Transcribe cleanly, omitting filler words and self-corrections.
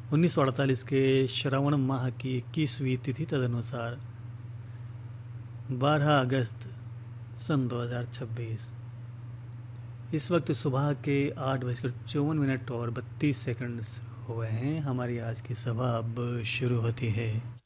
1948 के श्रावण माह की 21वीं तिथि तदनुसार 12 अगस्त सन 2026। इस वक्त सुबह के 8:54 और 32 सेकंड्स हुए हैं। हमारी आज की सभा अब शुरू होती है।